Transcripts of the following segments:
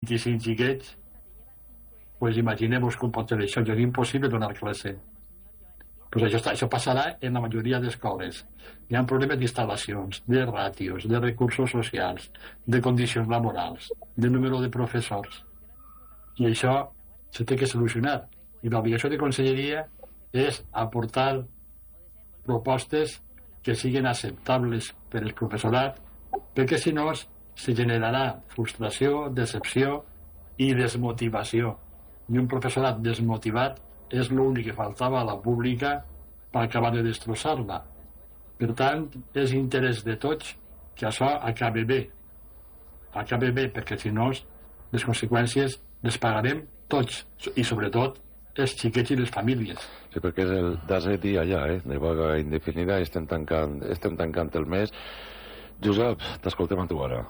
25 xiquets, pues imaginem-vos com pot ser això. És impossible donar classe. Pues això passarà en la majoria d'escoles. Hi ha problemes d'instal·lacions, de ràtios, de recursos socials, de condicions laborals, de número de professors. I això se té que solucionar. I l'obligació de conselleria és aportar propostes que siguin acceptables per al professorat, perquè si no se generarà frustració, decepció i desmotivació. I un professorat desmotivat és l'únic que faltava a la pública per acabar de destrossar-la. Per tant, és interès de tots que això acabi bé. Acabi bé, perquè si no, les conseqüències les pagarem tots, i sobretot els xiquets i les famílies. Sí, perquè és el desè dia ja, de vaga indefinida, estem tancant el mes. Josep, t'escoltem a tu ara.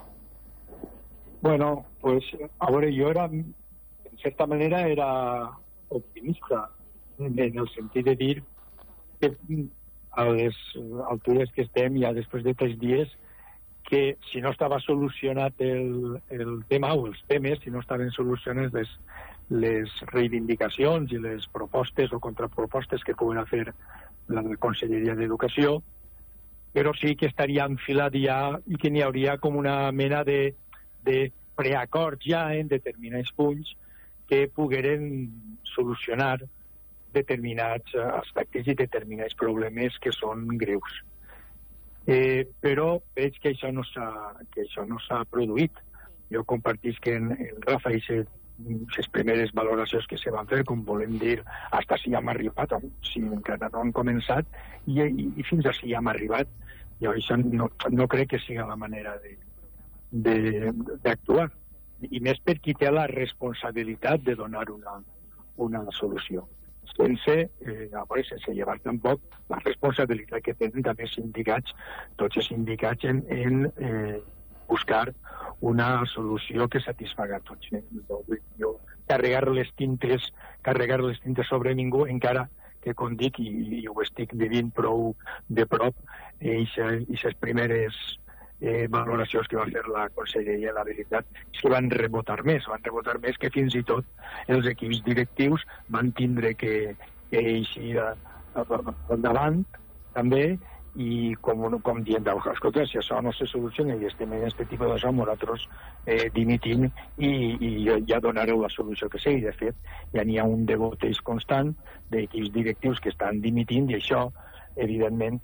Bueno, pues, a veure, jo era, en certa manera, era optimista, en el sentit de dir que a les altures que estem, ja després de 3 dies, que si no estava solucionat el tema o els temes, si no estaven solucionades les reivindicacions i les propostes o contrapropostes que puguen fer la Conselleria d'Educació, però sí que estaria enfilat ja i que n'hi hauria com una mena de preacord ja en determinats punts que pogueren solucionar determinats aspectes i determinats problemes que són greus. Però veig que això no s'ha produït. Jo compartisc que en Rafa i les primeres valoracions que se van fer, com volem dir, hasta si hem arribat, si encara no han començat, i fins a si hem arribat. Jo això no crec que sigui la manera d'actuar. I més per qui té la responsabilitat de donar una solució. Sense llevar tampoc la responsabilitat que tenen també sindicats, tots els sindicats en buscar una solució que satisfaga a tots. Jo carregar les tintes sobre ningú, encara que, com dic, i ho estic vivint prou de prop, aquestes primeres valoracions que va fer la Conselleria, la veritat és que van rebotar més que fins i tot els equips directius van tindre que eixir endavant també, i com dient, escolta, si això no se soluciona i estem en aquest tipus d'això, nosaltres dimitim i ja donareu la solució que sigui. De fet, ja n'hi ha un degoteig constant d'equips directius que estan dimitint, i això evidentment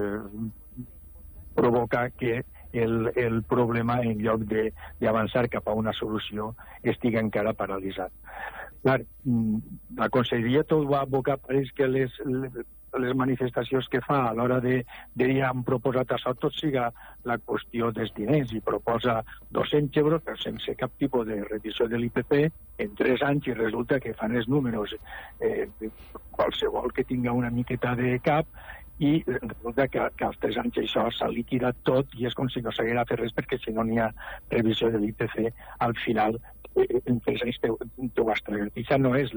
provoca que el problema, en lloc d'avançar cap a una solució, estigui encara paralitzat. Clar, la Conselleria tot va abocar, pareix que les manifestacions que fa a l'hora de dir han proposat això, tot siga la qüestió dels diners, i proposa 200 euros però sense cap tipus de revisió de l'IPC en 3 anys, i resulta que fan els números qualsevol que tinga una miqueta de cap, i resulta que als 3 anys això s'ha liquidat tot i és com si no s'haguera fet res, perquè si no n'hi ha revisió de l'IPC, al final en 3 anys t'ho has tragat. I això no és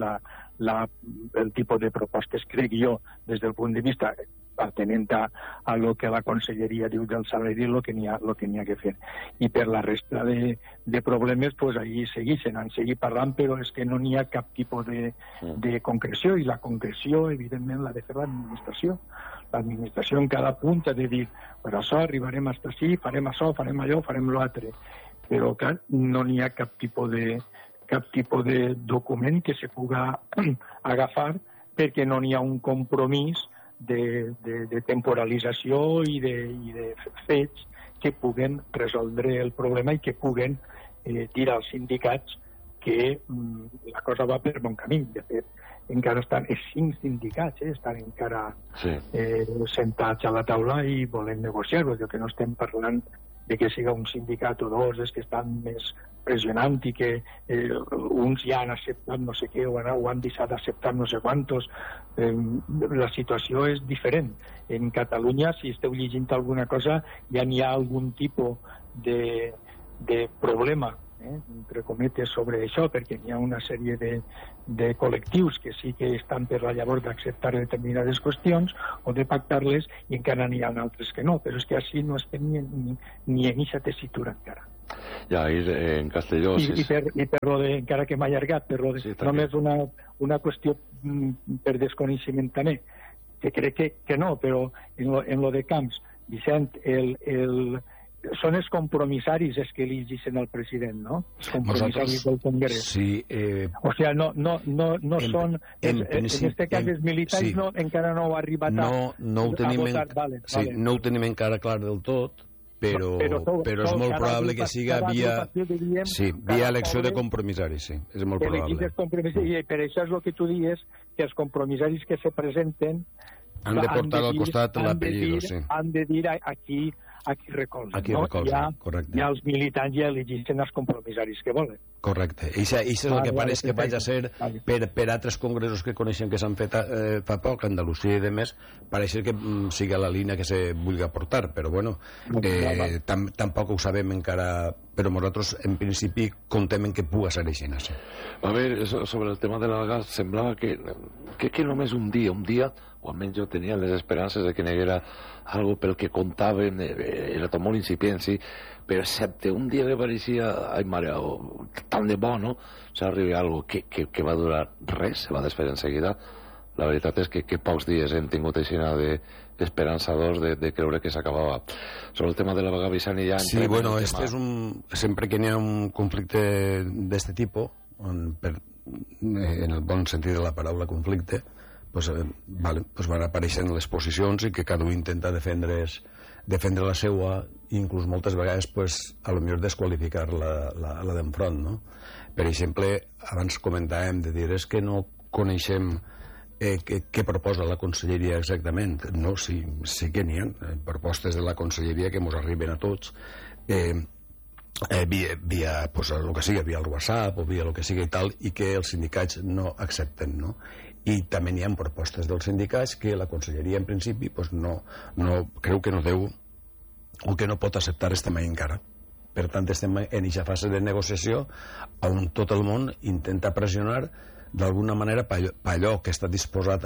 el tipus de propostes, crec jo, des del punt de vista atenent a lo que la Conselleria diu del salari, el que n'hi ha que fer. I per la resta de problemes, pues allí han seguit parlant, però és que no n'hi ha cap tipus de concreció, i la concreció, evidentment, l'ha de fer l'administració. L'administració en cada punt ha de dir, per això arribarem fins ací, farem això, farem allò, farem l'altre. Però, clar, no n'hi ha cap tipus de document que se puga agafar, perquè no n'hi ha un compromís de temporalització i de fets que puguen resoldre el problema i que puguen dir als sindicats que la cosa va per bon camí. De fet, encara estan els 5 sindicats, estan encara sentats a la taula i volen negociar-ho, que no estem parlant de que siga un sindicat o dos els que estan més pressionant i que uns ja han acceptat no sé què o han deixat d'acceptar no sé quantos. La situació és diferent. En Catalunya, si esteu llegint alguna cosa, ja n'hi ha algun tipus de problema, entre cometes, sobre això, perquè hi ha una sèrie de col·lectius que sí que estan per la llavor d'acceptar determinades qüestions o de pactar-les, i encara n'hi ha altres que no, però és que així no estem ni en aquesta tessitura encara. Ja, en Castelló... I per lo de, encara que m'ha allargat, per lo de, sí, només una qüestió per desconeixement també, que crec que no, però en lo de Camps, Vicent, són els compromissaris els que eligisen el president, no? Els compromissaris del Congrés. Sí. O sigui, no són... En aquest cas, els militars encara no ho ha arribat a votar. No ho tenim encara clar del tot, però és molt probable que siga via elecció de compromissaris, sí. És molt probable. I per això és el que tu dius, que els compromissaris que se presenten han de portar al costat l'apellido, sí. Han de dir aquí recolzen. Aquí recolzen, correcte. I els militants ja elegeixen els compromissaris que volen. Correcte. I això és el que pareix que vaig a ser per altres congressos que coneixem que s'han fet fa poc, Andalusia i demés, pareix que sigui la línia que se vulgui portar, però bueno, tampoc ho sabem encara, però nosaltres en principi contem que pugui ser així. A veure, sobre el tema de l'alga, semblava que només un dia, o almenys jo tenia les esperances de que n'hi haguera algo pel que contaven, era tot molt incipient, sí, però excepte un dia que pareixia, ai mare, tant de bo, no? O sigui, arriba algo que va durar res, se va desfer en seguida. La veritat és que pocs dies hem tingut aixina d'esperançadors de creure que s'acabava. Sobre el tema de la vaga Vicent ja... Sí, bueno, sempre que n'hi ha un conflicte d'este tipus, en el bon sentit de la paraula conflicte, van apareixent les posicions i que cada un intenta defendre la seua, inclús moltes vegades a lo millor desqualificar la d'enfront, no? Per exemple, abans comentàvem de dir és que no coneixem què proposa la conselleria exactament. No, sí que n'hi ha propostes de la conselleria que ens arriben a tots via el que sigui, via el WhatsApp o via el que sigui i tal, i que els sindicats no accepten, no? I també n'hi ha propostes dels sindicats que la conselleria en principi creu que no deu o que no pot acceptar mai encara. Per tant, estem en aquesta fase de negociació on tot el món intenta pressionar d'alguna manera per allò que està disposat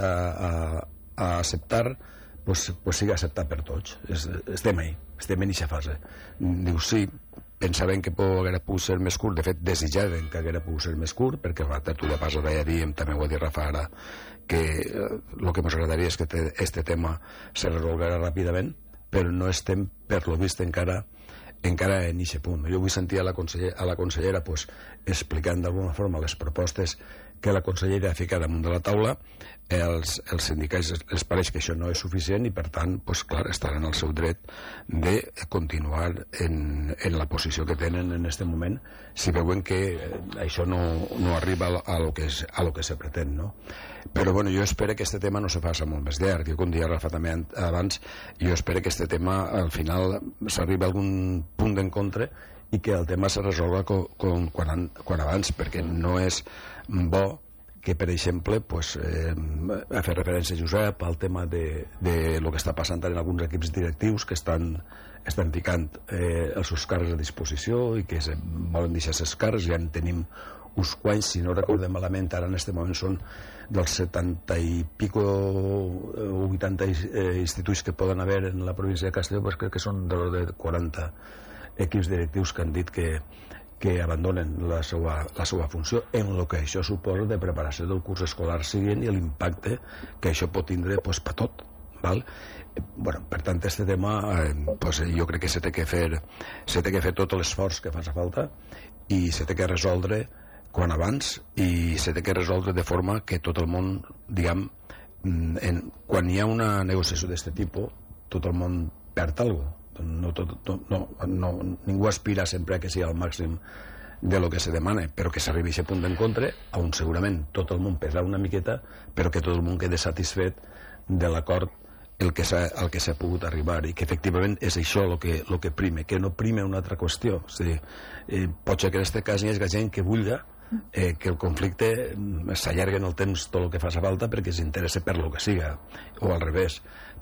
a acceptar sigui acceptat per tots. Estem en aquesta fase. Diu, sí, pensàvem que hauria pogut ser més curt, de fet desitjàvem que hauria pogut ser més curt, perquè la tertúlia passada ja diem, també ho ha dit Rafa ara, que el que ens agradaria és que aquest tema se resolguera ràpidament, però no estem, per lo vist, encara en aquest punt. Jo vull sentir a la consellera explicant d'alguna forma les propostes que la consellera ha ficat damunt de la taula. Els sindicats els pareix que això no és suficient i, per tant, clar, estaran en el seu dret de continuar en la posició que tenen en aquest moment si veuen que això no arriba a lo que se pretén, no? Però, bueno, jo espero que aquest tema no se faci molt més llarg. Jo, com deia Rafa també abans, jo espero que aquest tema, al final, s'arribi a algun punt d'encontre i que el tema se resolga quan abans, perquè no és bo que, per exemple, ha fet referència a Josep al tema de lo que està passant en alguns equips directius que estan ficant els seus càrrecs a disposició i que volen deixar els càrrecs. Ja en tenim uns quants, si no recordem malament, ara en aquest moment són dels 70 i pico o 80 instituts que poden haver en la província de Castelló, crec que són de 40 equips directius que han dit que abandonen la seva funció en el que això suposa de preparació del curs escolar següent i l'impacte que això pot tindre per tot, val? Per tant, aquest tema jo crec que s'ha de fer tot l'esforç que faci falta i s'ha de resoldre quan abans i s'ha de resoldre de forma que tot el món, diguem, quan hi ha una negociació d'aquest tipus, tot el món perd alguna cosa. Ningú aspira sempre que sigui al màxim de lo que se demana, però que s'arribi a aquest punt d'encontre on segurament tot el món pesa una miqueta, però que tot el món quede satisfet de l'acord al que s'ha pogut arribar, i que efectivament és això el que prime, que no prime una altra qüestió. Pot ser que en aquest cas hi hagi gent que vulgui que el conflicte s'allargui en el temps tot el que faci falta perquè s'interessa per lo que siga, o al revés.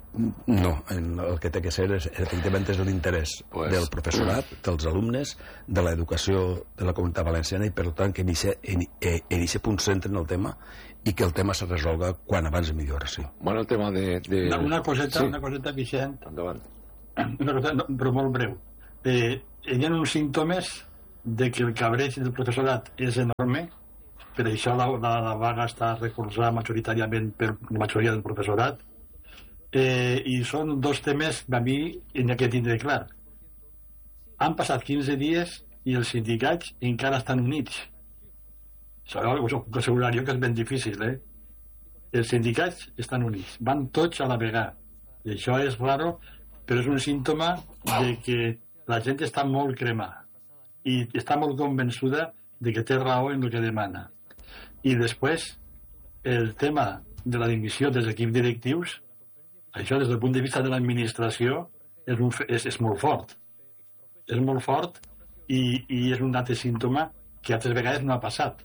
No, el que té que ser efectivament és l'interès del professorat, dels alumnes, de l'educació de la comunitat valenciana, i per tant que en aquest punt centren el tema i que el tema se resolga quan abans millor, sí. Bueno, el tema de... Una coseta, Vicent. Endavant. Una cosa, però molt breu. hi ha uns símptomes de que el cabreig del professorat és enorme, per això la vaga està recolzada majoritàriament per la majoria del professorat, i són dos temes que a mi n'hi ha que tindre clar. Han passat 15 dies i els sindicats encara estan units. Això us puc assegurar jo que és ben difícil, Els sindicats estan units, van tots a la vegada. I això és raro, però és un símptoma de que la gent està molt cremada i està molt convençuda de que té raó en el que demana. I després, el tema de la dimissió dels equips directius, això des del punt de vista de l'administració és molt fort. És molt fort i és un altre símptoma que altres vegades no ha passat.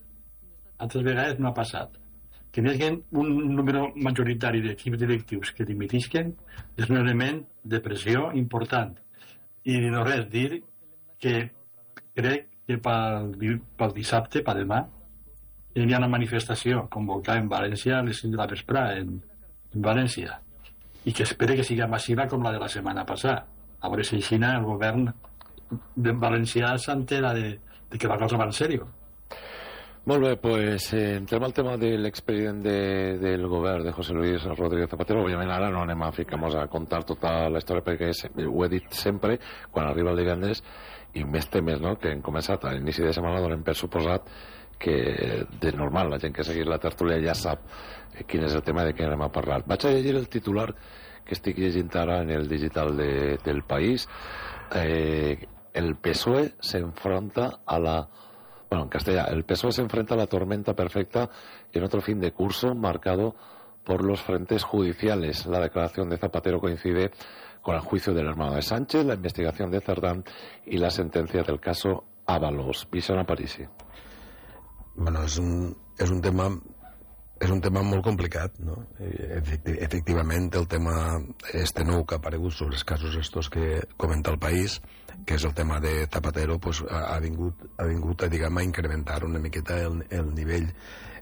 Que n'hi hagi un número majoritari d'equips directius que dimitisquen és un element de pressió important. I no res, dir que crec que pel dissabte, per demà, hi ha una manifestació convocada en València a les 5 de la vesprada, en València, i que espere que sigui massiva com la de la setmana passada. A veure si així el govern valencià s'entera de que la cosa va en sèrio. Molt bé, pues entrem al tema de l'expedient del govern de José Luis Rodríguez Zapatero. Òbviament ara no anem a ficar-nos a contar tota la història perquè ho he dit sempre quan arriba el divendres i més temes, no?, que hem començat a l'inici de setmana donem per suposat que de normal la gent que segueix la tertúlia ja sap quin és el tema de què anem a parlar. Vaig a llegir el titular que estic llegint ara en el digital del País. El PSOE se enfrenta a la... Bueno, en castellà, el PSOE se enfrenta a la tormenta perfecta en otro fin de curso marcado por los frentes judiciales. La declaración de Zapatero coincide con el juicio del hermano de Sánchez, la investigación de Cerdán y la sentencia del caso Ábalos. Vicent Aparici. Bueno, és un tema molt complicat, no? Efectivament, el tema este nou que ha aparegut sobre els casos estos que comenta el País, que és el tema de Zapatero, pues, ha vingut diguem, a incrementar una miqueta el nivell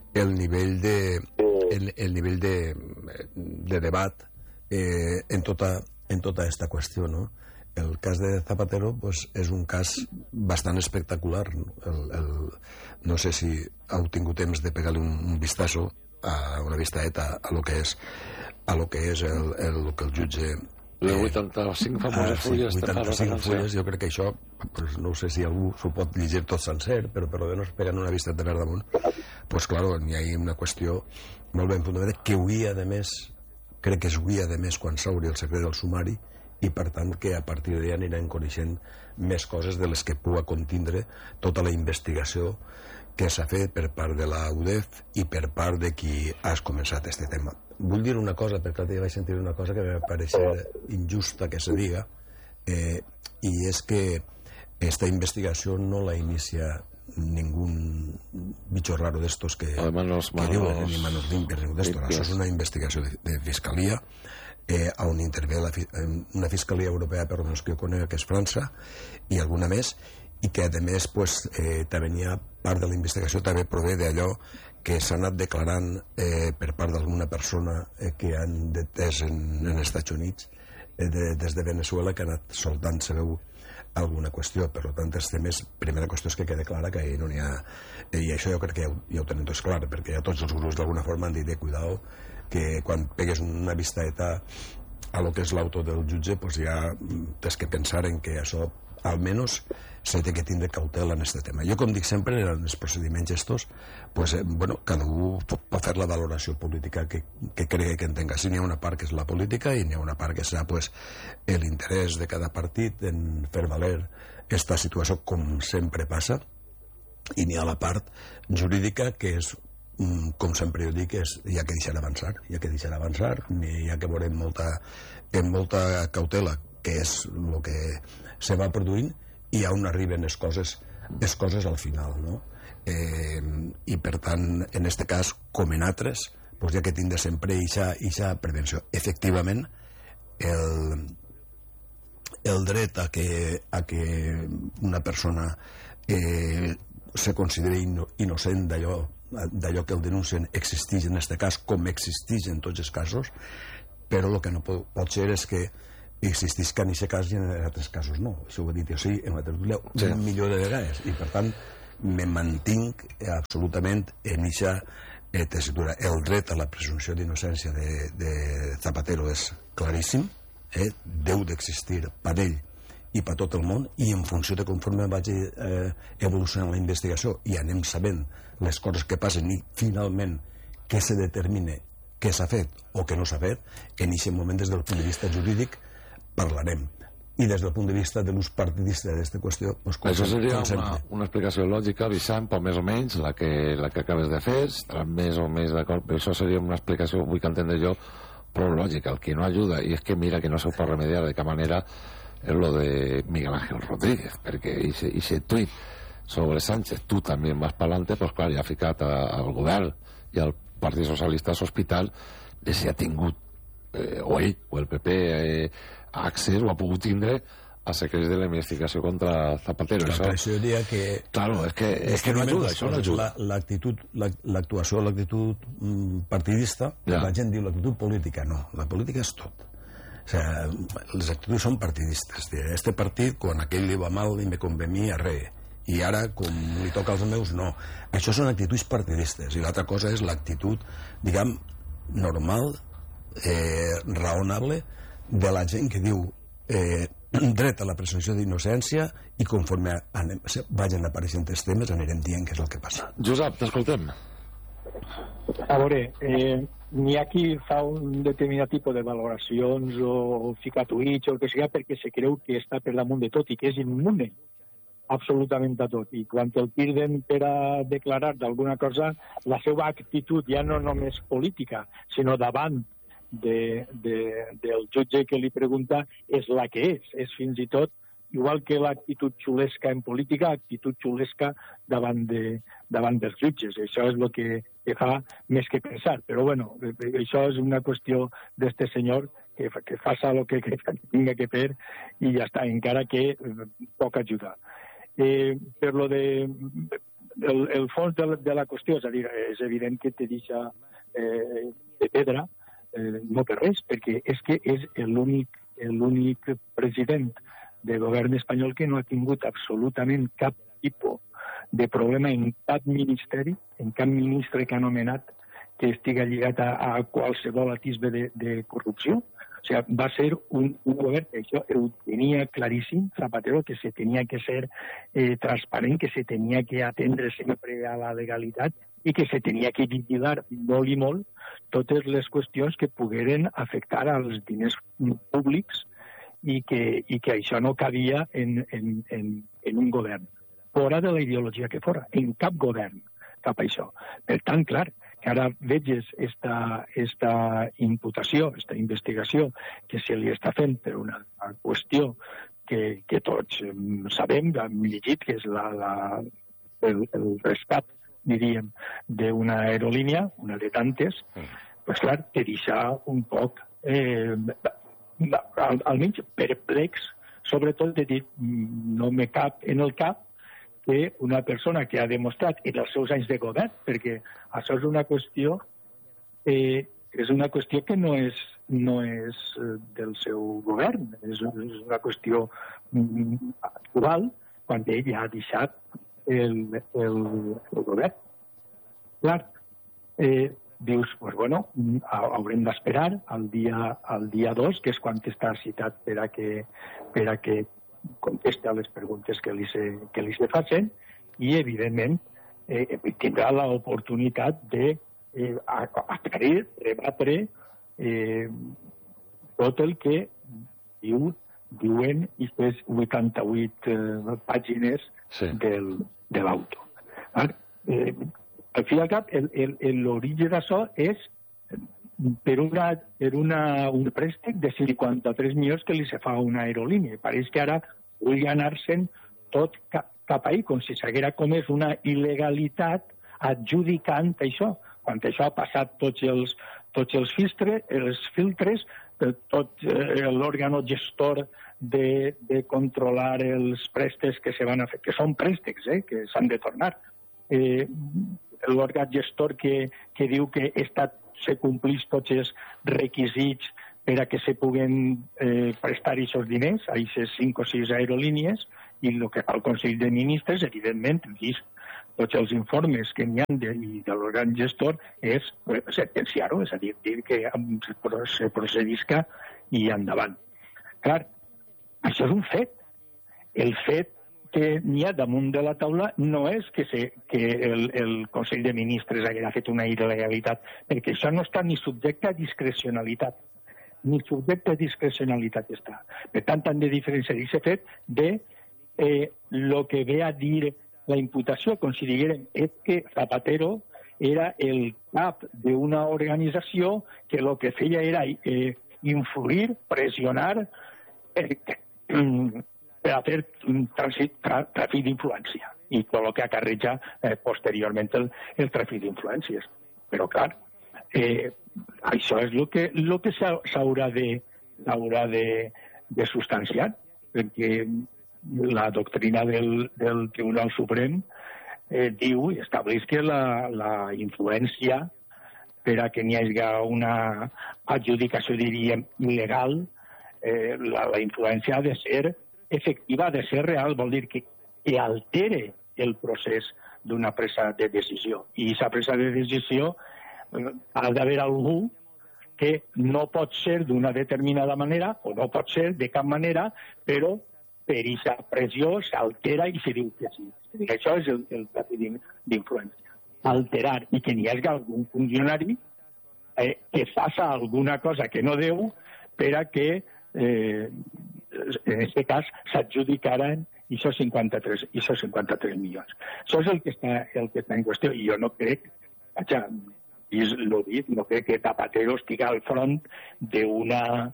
de debat en tota esta qüestió, no? El cas de Zapatero pues, és un cas bastant espectacular. No sé si heu tingut temps de pegar-li un vistazo, una vistadeta a lo que és el que el jutge... Les 85 famoses fulles. 85 fulles, jo crec que això, pues, no sé si algú s'ho pot llegir tot sencer, però per lo menos pegant una vista de per damunt, pues claro, n'hi ha una qüestió molt ben fundamental que huia de més, crec que es huia de més quan s'obri el secret del sumari, i per tant que a partir d'allà anirem coneixent més coses de les que pugui contindre tota la investigació que s'ha fet per part de la UDEF i per part de qui has començat este tema. Vull dir una cosa, perquè ja vaig sentir una cosa que me pareixer injusta que se diga, i és que esta investigació no la inicia ningún bicho raro d'estos que diuen ni manos limpias ni d'estos. Això és una investigació de fiscalia on intervé una fiscalia europea, per almenys que jo conec, que és França, i alguna més, i que a més pues, també hi ha part de la investigació també prové d'allò que s'ha anat declarant per part d'alguna persona que han detès en Estats Units des de Venezuela, que ha anat soltant, sabeu, alguna qüestió. Per tant, els temes, primera qüestió és que quede clara que no n'hi ha, i això jo crec que ja ho tenen tots clar, perquè ja tots els grups d'alguna forma han dit cuidado, que quan pegues una vistadeta a lo que és l'auto del jutge, pues ja tens que pensar en que això almenys se té que tindre cautela en aquest tema. Jo, com dic sempre, en els procediments estos, pues, bueno, cada un pot fer la valoració política que cregui que entenga. Si n'hi ha una part que és la política i n'hi ha una part que serà pues, l'interès de cada partit en fer valer aquesta situació, com sempre passa, i n'hi ha la part jurídica que és, com sempre jo dic, hi ha que deixar avançar, hi ha que veure amb molta cautela què és el que se va produint i on arriben les coses al final, no? I per tant, en aquest cas, com en altres, pues hi ha que tindre sempre aquesta prevenció. Efectivament, el dret a que una persona se consideri innocent d'allò que el denuncien existeix en aquest cas com existeix en tots els casos, però el que no pot ser és que existeix que en aquest cas i en altres casos no. Això ho he dit jo, sí, en la tertúlia un milió de vegades, i per tant me mantinc absolutament en eixa tessitura. El dret a la presumpció d'innocència de Zapatero és claríssim, deu d'existir per ell i per tot el món, i en funció de conforme vagi evolucionant la investigació i anem sabent les coses que passen i finalment què se determina què s'ha fet o què no s'ha fet, en aquest moment des del punt de vista jurídic parlarem. I des del punt de vista de l'ús partidista d'aquesta qüestió... Això seria una explicació lògica, Vicent, però més o menys la que acabes de fer, estaràs més o més d'acord, però això seria una explicació, vull que entendre jo, però lògica, el que no ajuda, i és que mira que no se pot remediar de cap manera, és lo de Miguel Ángel Rodríguez, perquè ese tuit sobre Sánchez, tu també vas per l'altre, doncs clar, ja ha ficat al govern i al Partit Socialista a l'hospital, si ha tingut, o ell, o el PP, accés o ha pogut tindre a secrets de la investigació contra Zapatero. Clar, això jo diria que... Claro, és que no ajuda, això no ajuda. L'actuació, l'actitud partidista, la gent diu l'actitud política, no, la política és tot. O sigui, les actituds són partidistes. Este partit, quan aquell li va mal, i me convé a mi a res. I ara, com li toca als meus, no. Això són actituds partidistes. I l'altra cosa és l'actitud, diguem, normal, raonable, de la gent que diu dret a la presumpció d'innocència, i conforme vagin apareixent els temes anirem dient què és el que passa. Josep, t'escoltem. A veure, n'hi ha qui fa un determinat tipus de valoracions o fica tuits o el que sigui perquè se creu que està per damunt de tot i que és immune absolutament a tot. I quan el criden per a declarar d'alguna cosa, la seva actitud ja no només política, sinó davant del jutge que li pregunta és la que és. És fins i tot, igual que l'actitud xulesca en política, actitud xulesca davant dels jutges. Això és el que fa més que pensar. Però bueno, això és una qüestió d'este senyor que faça el que tinga que fer i ja està, encara que poc ajuda. Per lo de el fons de la qüestió, és a dir, és evident que te deixa de pedra, no per res, perquè és que és l'únic president de govern espanyol que no ha tingut absolutament cap tipus de problema en cap ministeri, en cap ministre que ha nomenat que estiga lligat a qualsevol atisbe de corrupció. O sigui, va ser un govern que això ho tenia claríssim, Zapatero, que se tenia que ser transparent, que se tenia que atendre sempre a la legalitat i que se tenia que vigilar molt i molt totes les qüestions que pogueren afectar als diners públics i que això no cabia en un govern. Fora de la ideologia que fora, en cap govern cap a això. Per tant, clar, que ara veges esta imputació, esta investigació que se li està fent per una qüestió que tots sabem, hem llegit, que és el rescat, diríem, d'una aerolínia, una de tantes, doncs clar, te deixa un poc, almenys perplex, sobretot de dir, no me cap en el cap que una persona que ha demostrat en els seus anys de govern, perquè això és una qüestió que no és del seu govern, és una qüestió actual, quan ell ja ha deixat el govern. Clar, dius, pues bueno, haurem d'esperar al dia 2, que és quan està citat per a que contesta les preguntes que li se facin, i evidentment tindrà l'oportunitat d'aclarir, rebatre tot el que diuen aquestes 88 pàgines de l'auto. Al fi i al cap, l'origen d'això és per un préstec de 53 milions que li se fa a una aerolínia. Pareix que ara vulgui anar-se'n tot cap ahí, com si s'haguera comès una il·legalitat adjudicant això, quan això ha passat tots els filtres, tot l'òrgan gestor de controlar els préstecs que se van a fer, que són préstecs, que s'han de tornar. L'òrgan gestor que diu que se complís tots els requisits per a que se puguen prestar aquests diners a aquestes 5 o 6 aerolínies, i el que fa el Consell de Ministres, evidentment, vist tots els informes que n'hi ha de l'òrgan gestor, és sentenciar-ho, és a dir que se procedisca i endavant. Clar, això és un fet. El fet que n'hi ha damunt de la taula no és que el Consell de Ministres hagi fet una il·legalitat, perquè això no està ni subjecte a discrecionalitat. Ni subjecte a discrecionalitat està. Per tant, han de diferenciar aquest fet de el que ve a dir la imputació. Considerem que Zapatero era el cap d'una organització que el que feia era influir, pressionar per a fer tràfic d'influència i tot el que acarreja posteriorment el tràfic d'influències. Però, clar, això és el que s'haurà de substanciar, perquè la doctrina del Tribunal Suprem diu i estableix que la influència, per a que n'hi hagi una adjudicació, diríem, il·legal, la influència ha de ser efectiva, ha de ser real, vol dir que altere el procés d'una presa de decisió. I aquesta presa de decisió ha d'haver algú que no pot ser d'una determinada manera, o no pot ser de cap manera, però per aquesta pressió s'altera i se diu que sí. Això és el tràfic d'influència. Alterar, i que n'hi hagi algun funcionari que faci alguna cosa que no deu per a que, en aquest cas, s'adjudicaran aquests 53 milions. Això és el que està en qüestió, i jo no crec, l'ho dit, no crec que Zapatero estigui al front d'una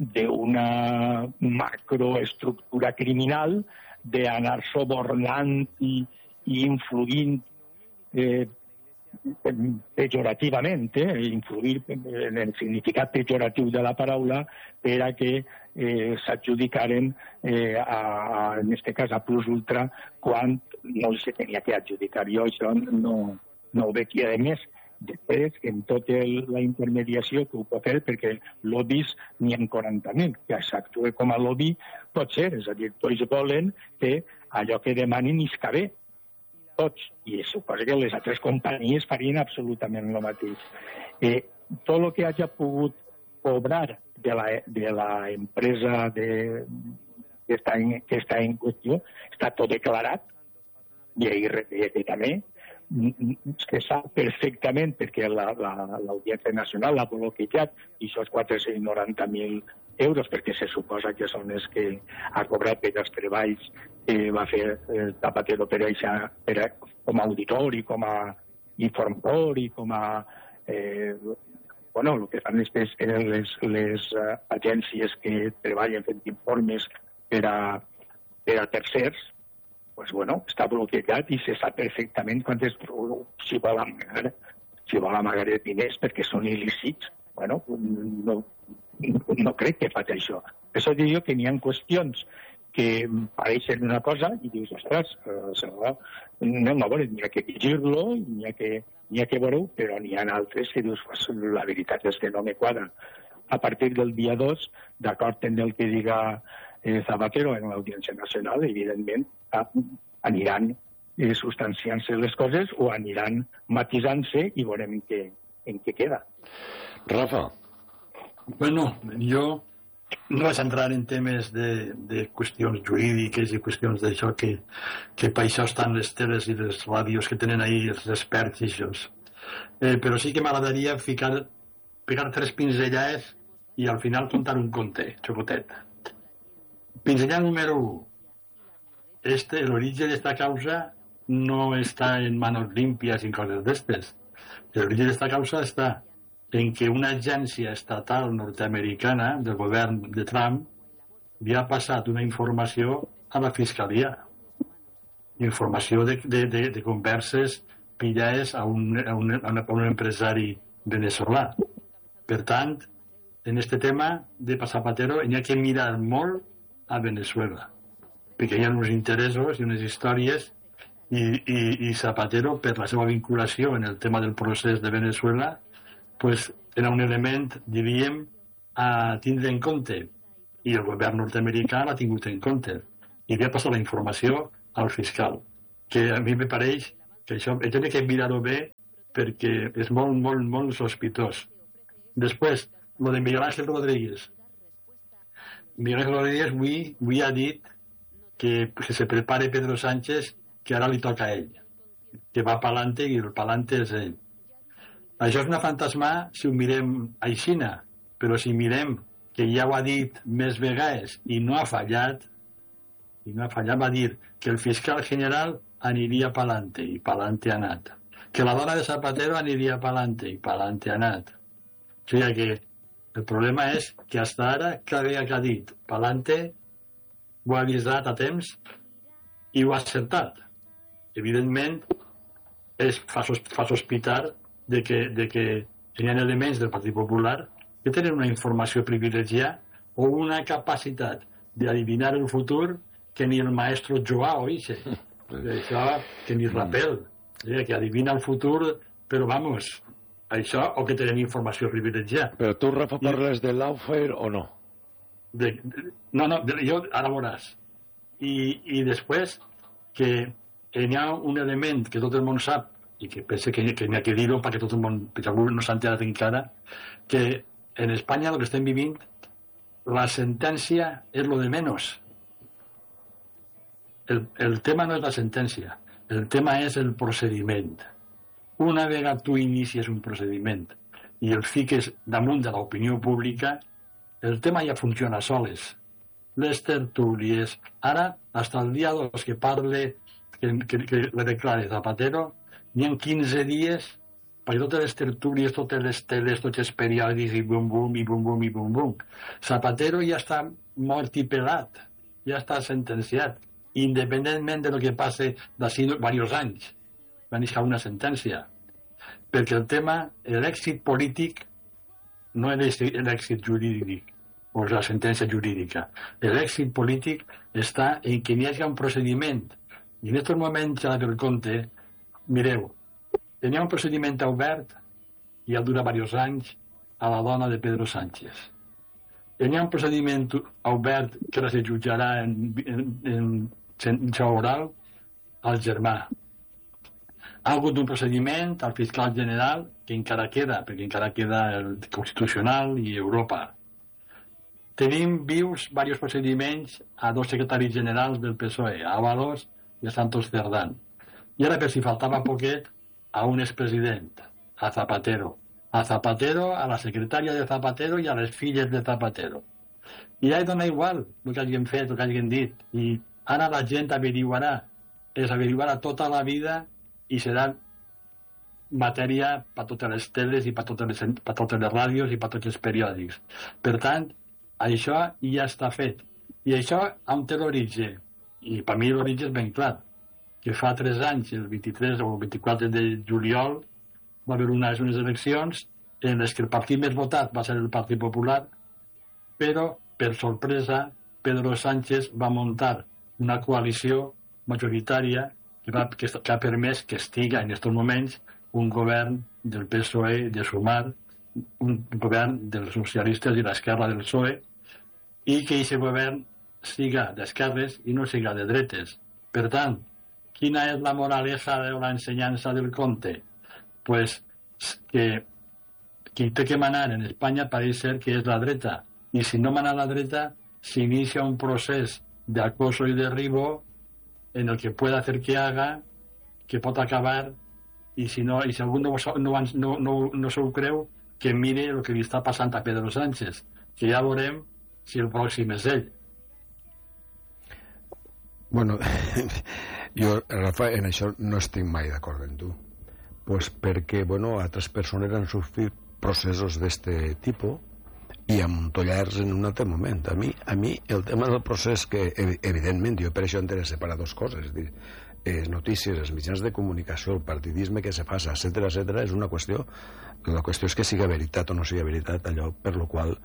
macroestructura criminal d'anar sobornant i influint pejorativament, influir en el significat pejoratiu de la paraula, per a que s'adjudicaren, en aquest cas, a plus ultra, quan no se tenia que adjudicar. Jo això no ho veig. I, a més, després, en tota la intermediació que ho pot fer, perquè lobbies n'hi ha 40.000, que s'actua com a lobby, pot ser, és a dir, tots volen que allò que demanin és que bé, tots, i suposo que les altres companyies farien absolutament el mateix. Tot el que hagi pogut cobrar de la empresa que està en qüestió està tot declarat, i ahir també, que sap perfectament, perquè l'Audiència Nacional l'ha bloquejat, i aquests 490.000 euros, perquè se suposa que són els que ha cobrat per els treballs que va fer Zapatero com a auditor i com a informador i com a... el que fan eren les agències que treballen fent informes per a tercers, està bloquejat i se sap perfectament si vol amagar diners perquè són il·lícits. No crec que faci això. Per això diria que n'hi ha qüestions que pareixen una cosa i dius, ostres, n'hi ha que llegir-lo, n'hi ha que veure-ho, però n'hi ha altres que dius, la veritat és que no me quadra. A partir del dia 2, d'acord amb el que diga Zapatero en l'Audiència Nacional, evidentment, aniran substanciant-se les coses o aniran matisant-se i veurem en què queda. Rafa. Bueno, jo no vaig entrar en temes de qüestions jurídiques i qüestions d'això que per això estan les teles i les ràdios que tenen ahí els experts i això. Però sí que m'agradaria pegar 3 pinzellades i al final contar un conte, xocotet. Pinzellada número 1. El origen de esta causa no está en manos limpias y cosas de estas. El origen de esta causa está en que una agència estatal nord-americana del govern de Trump li ha passat una informació a la fiscalia. Informació de converses pillades a un empresari veneçolà. Per tant, en aquest tema de Zapatero hi ha que mirar molt a Venezuela, perquè hi ha uns interessos i unes històries i Zapatero, per la seva vinculació en el tema del procés de Venezuela, pues, era un element, diríem, a tindre en compte, i el govern nord-americà l'ha tingut en compte, i li ha passat la informació al fiscal, que a mi me pareix que això he de mirar-ho bé perquè és molt, molt, molt sospitós. Després, lo de Miguel Ángel Rodríguez. Miguel Ángel Rodríguez avui ha dit que se prepare Pedro Sánchez, que ara li toca a ell, que va pa'lante i el pa'lante és ell. Això és una fantasma si ho mirem aixina, però si mirem que ja ho ha dit més vegades i no ha fallat, va dir que el fiscal general aniria pa'lante i pa'lante ha anat, que la dona de Zapatero aniria pa'lante i pa'lante ha anat. O sigui que el problema és que hasta ara cada dia que ha dit pa'lante ho ha avisat a temps i ho ha acertat. Evidentment fa sospitar de que hi ha elements del Partit Popular que tenen una informació privilegiada o una capacitat d'adivinar el futur que ni el maestro Joao dice. Això que ni Rapel, que adivina el futur, però vamos, això o que tenen informació privilegiada. Però tu, Rafa, parles de Lawfare o no? No, jo ara veuràs. I després que hi ha un element que tot el món sap i que pensa que n'hi ha que dir-ho perquè tot el món, perquè algú no s'ha enterat encara, que en Espanya el que estem vivint, la sentència és lo de menos. El tema no és la sentència, el tema és el procediment. Una vegada tu inicies un procediment i el fiques damunt de l'opinió pública, el tema ja funciona soles. Les tertúlies, ara, fins el dia 2 que parle, que le declare Zapatero, n'hi ha 15 dies perquè totes les tertúlies, totes les teles, tots els periòdics, i bum-bum, i bum-bum, i bum-bum. Zapatero ja està mort i pelat, ja està sentenciat, independentment de lo que passe d'ací diversos anys. Va néixer una sentència. Perquè el tema, l'èxit polític, no és l'èxit jurídic, o la sentència jurídica. L'èxit polític està en que hi hagi un procediment. I en aquest moment, ja del compte, mireu, tenia un procediment obert i ja dura diversos anys a la dona de Pedro Sánchez. Tenia un procediment obert que ara se jutjarà en oral al germà. Ha hagut un procediment al fiscal general que encara queda, perquè encara queda el Constitucional i Europa. Tenim vius diversos procediments a dos secretaris generals del PSOE, a Ábalos i a Santos Cerdán. I ara, per si faltava poquet, a un expresident, a Zapatero. A Zapatero, a la secretària de Zapatero i a les filles de Zapatero. I ja dona igual el que hagin fet, el que hagin dit. I ara la gent averiguarà tota la vida i serà matèria per totes les teles i per totes les ràdios i per tots els periòdics. Per tant, això ja està fet. I això on té l'origen? I per mi l'origen és ben clar. Que fa 3 anys, el 23 o el 24 de juliol, va haver unes eleccions en les que el partit més votat va ser el Partit Popular, però, per sorpresa, Pedro Sánchez va muntar una coalició majoritària que ha permès que estigui en aquests moments un govern del PSOE de Sumar, un govern dels socialistes i l'esquerra del PSOE, i que aquest govern siga d'esquerres i no siga de dretes. Per tant, quina és la moraleja de l'ensenyança del conte? Pues que qui té que manar en Espanya pareix ser que és la dreta, i si no mana la dreta s'inicia un procés de acoso y derribo en el que puede hacer que haga, que pot acabar, i si algú no se ho creu, que mire el que li està passant a Pedro Sánchez, que ja veurem si el pròxim és ell. Bueno, jo, Rafa, en això no estic mai d'acord amb tu. Pues perquè, bueno, altres persones han sofrit processos d'este tipus i amuntollars en un altre moment. A mi el tema del procés, que evidentment jo per això he de separar dues coses, és dir, les notícies, els mitjans de comunicació, el partidisme que se fa, etcètera, és una qüestió. La qüestió és que siga veritat o no siga veritat allò per lo qual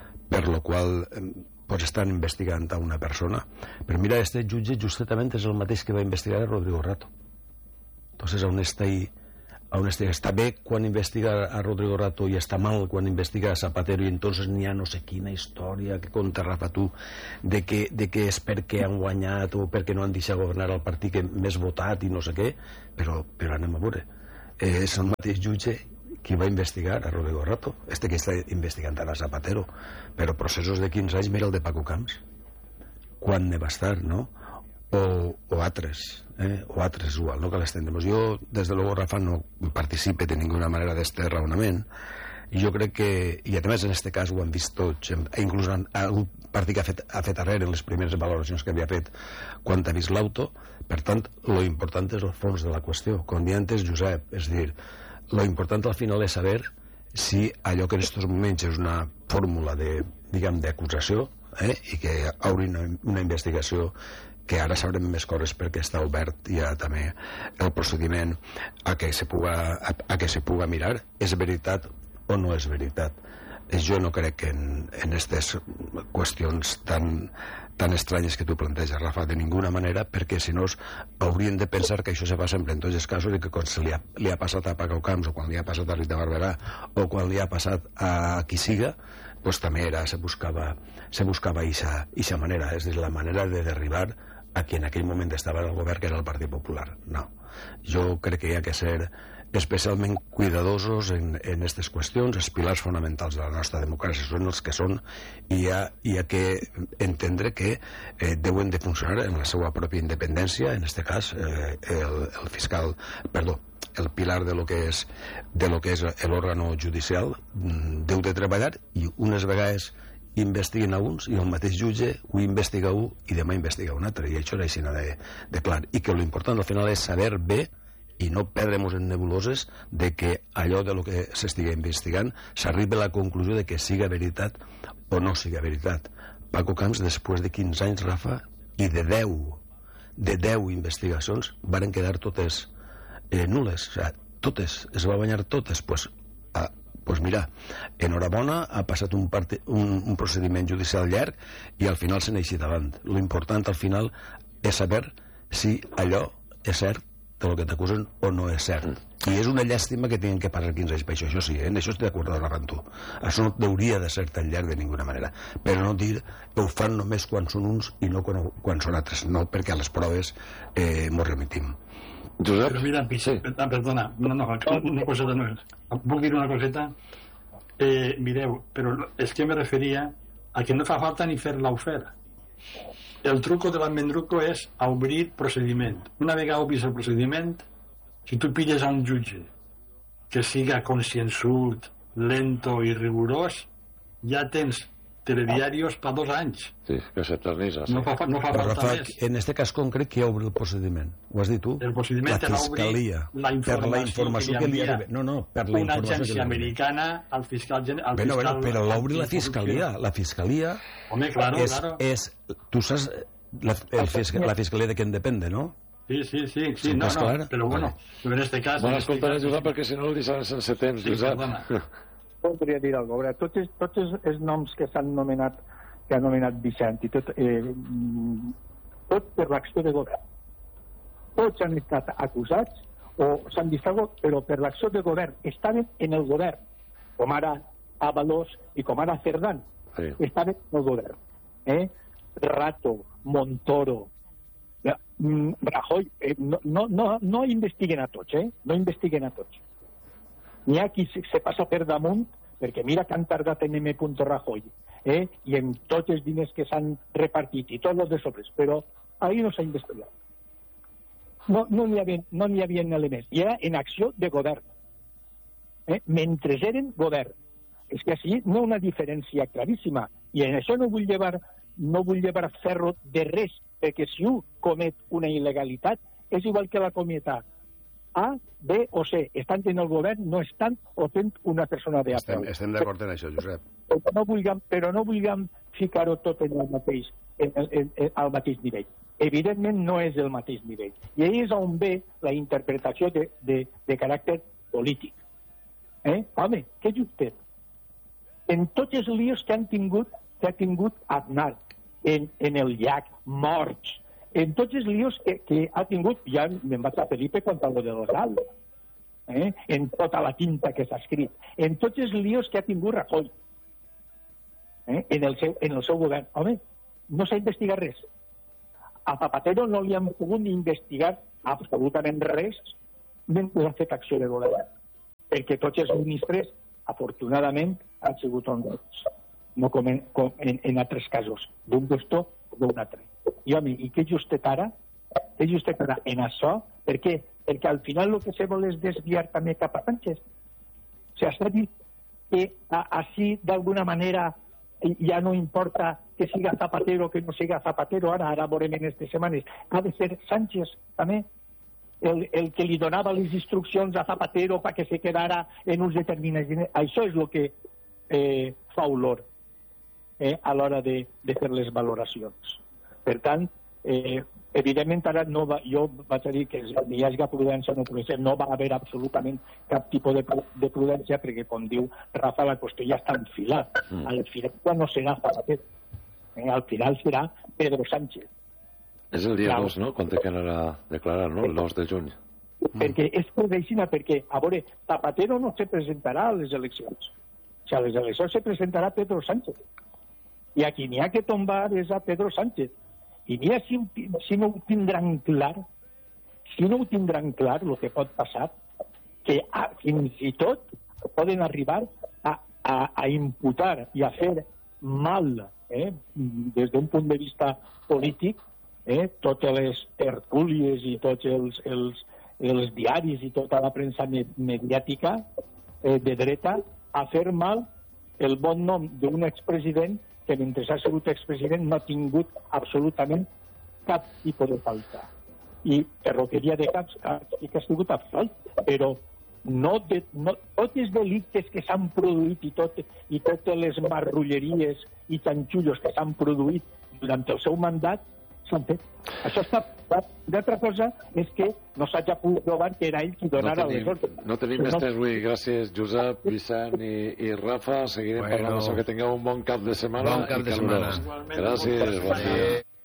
pues estan investigant a una persona. Però mira, este jutge justament és el mateix que va investigar a Rodrigo Rato. Entonces, on està ahí on està bé quan investiga a Rodrigo Rato i està mal quan investiga a Zapatero, i entonces n'hi ha no sé quina història que conta Rafa tu de que és perquè han guanyat o perquè no han deixat governar el partit que més votat i no sé què, però anem a veure, és el mateix jutge qui va investigar a Rodrigo Rato, que està investigant ara a Zapatero, però processos de 15 anys, mira el de Paco Camps, quan ne va estar, no? O altres, igual, no cal estendre-nos. Jo, des de luego, Rafa, no participe de ninguna manera d'este raonament, i jo crec que, i a més en este cas ho han vist tots, inclús algun partit que ha fet arrere en les primeres valoracions que havia fet quan ha vist l'auto. Per tant, lo important és el fons de la qüestió, com deia antes Josep, és dir, lo important al final és saber si allò que en aquests moments és una fórmula d'acusació, i que obri una investigació que ara sabrem més coses perquè està obert ja també el procediment a que se puga mirar, és veritat o no és veritat. Jo no crec que en aquestes qüestions tan estranyes que tu planteges, Rafa, de ninguna manera, perquè si no haurien de pensar que això se fa sempre en tots els casos, i que quan li ha passat a Paco Camps, o quan li ha passat a Rita Barberà, o quan li ha passat a qui siga, doncs també se buscava eixa manera, és a dir, la manera de derribar a qui en aquell moment estava en el govern, que era el Partit Popular. No. Jo crec que hi ha que ser especialment cuidadosos en aquestes qüestions. Els pilars fonamentals de la nostra democràcia són els que són, i hi ha que entendre que deuen de funcionar en la seva pròpia independència. En aquest cas el pilar de lo que és l'òrgano judicial deu de treballar, i unes vegades investiguen a uns i el mateix jutge ho investiga un i demà investiga un altre, i això és així de clar, i que l'important al final és saber bé i no perdre'ns en nebuloses de que allò de lo que s'estigui investigant s'arribi a la conclusió de que siga veritat o no siga veritat. Paco Camps, després de 15 anys, Rafa, i de 10 investigacions, varen quedar totes nules, o sigui, totes, es va guanyar totes. Pues mira, enhorabona, ha passat un procediment judicial llarg i al final se n'ha eixit davant. Lo important al final és saber si allò és cert de lo que t'acusen o no és cert. I és una llàstima que tinguin que passar 15 anys per això sí, en això estic d'acord amb tu. Això no hauria de ser tan llarg de ninguna manera, però no dir ho fan només quan són uns i no quan són altres, no, perquè a les proves mos remitim. Josep? Però mira, perdona, una coseta només. Puc dir una coseta? Mireu, però és que me referia a que no fa falta ni fer l'oferta. El truco de l'enmendruco és obrir procediment. Una vegada obris el procediment, si tu pilles a un jutge que siga consciençut, lento i rigorós, ja tens telediarios per 2 anys. Sí, que s'eternitza. No fa falta Rafa, més. en aquest cas concret, qui obre el procediment? Ho has dit tu? El procediment la Fiscalia. Per la informació que li arriba. No, per la una informació agència que li americana al fiscal general. Bueno, però l'obri la Fiscalia. La Fiscalia Home, claro. tu saps la Fiscalia de què en depende, no? Sí, no, però bueno, en este cas... Bueno, escoltaré, Josep, perquè si no el deixaré sense temps, Josep. Podria dir alguna cosa. Tots els noms que s'han nomenat, que ha nomenat Vicent, i tot per l'acció de govern. Tots han estat acusats o s'han distingut, però per l'acció de govern. Estaven en el govern, com ara Ábalos i com ara Cerdán. Sí. Estaven en el govern. Rato, Montoro, Rajoy, no investiguen a tots, no investiguen a tots. N'hi ha qui se passa per damunt, perquè mira que han tardat en M. Rajoy, i en tots els diners que s'han repartit i tots els de sobres, però ahir no s'ha investigat. No n'hi havia elements, i era en acció de govern, mentre eren govern. És que així no una diferència claríssima, i en això no vull llevar ferro de res, perquè si un comet una il·legalitat, és igual que la cometa A, B o C. Estan en el govern, no estan o fent una persona de A. Estem d'acord en això, Josep. Però no vulguem ficar-ho tot en el mateix, al mateix nivell. Evidentment no és el mateix nivell. I ahí és on ve la interpretació de caràcter polític. Home, què jutge? En tots els líos que ha tingut Aznar, en el llac, morts, en tots els líos que ha tingut, ja me'n vaig a Felipe quan parlo de l'Osal, en tota la tinta que s'ha escrit, en tots els líos que ha tingut Rajoy en el seu govern. Home, no s'ha investigat res. A Zapatero no li han pogut investigar absolutament res mentre ha fet acció de govern, perquè tots els ministres, afortunadament, han sigut honrats, no com en altres casos, d'un puesto o d'un altre. I, home, i què justet ara? Què justet ara en això? Per què? Perquè al final el que se vol és desviar també cap a Sánchez. O sigui, s'ha dit que així, d'alguna manera, ja no importa que siga Zapatero o que no siga Zapatero, ara veurem en aquestes setmanes, ha de ser Sánchez també, el que li donava les instruccions a Zapatero perquè se quedara en uns determinats diners. Això és el que fa olor a l'hora de fer les valoracions. Per tant, evidentment ara jo vaig a dir que hi hagi prudència o no prudència, no va haver absolutament cap tipus de prudència, perquè com diu Rafa, la qüestió ja està enfilat. Al final no serà Zapatero, al final serà Pedro Sánchez. És el dia 2, no?, quan té que anar a declarar, no?, el 2 de juny. Perquè és progressina, perquè, a veure, Zapatero no se presentarà a les eleccions. O sigui, a les eleccions se presentarà Pedro Sánchez. I a qui n'hi ha que tombar és a Pedro Sánchez. I mira si no ho tindran clar, el que pot passar, que fins i tot poden arribar a imputar i a fer mal, des d'un punt de vista polític, totes les tertúlies i tots els diaris i tota la premsa mediàtica de dreta, a fer mal el bon nom d'un expresident que mentre ha sigut expresident no ha tingut absolutament cap tipus de falta. I perroqueria de caps sí que ha sigut absolut, però tots els delictes que s'han produït i totes les marrulleries i xanxullos que s'han produït durant el seu mandat s'han fet. Això està provat. D'altra cosa és que no s'hagi pogut provar que era ell qui donara les ordres. No tenim més temps avui. Gràcies, Josep, Vicent i Rafa. Seguirem parlant d'això. Que tingueu un bon cap de setmana. Bon cap de setmana. Gràcies.